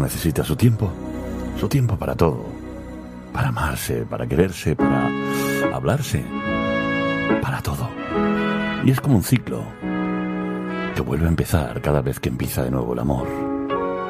necesita su tiempo para todo, para amarse, para quererse, para hablarse, para todo. Y es como un ciclo que vuelve a empezar cada vez que empieza de nuevo el amor.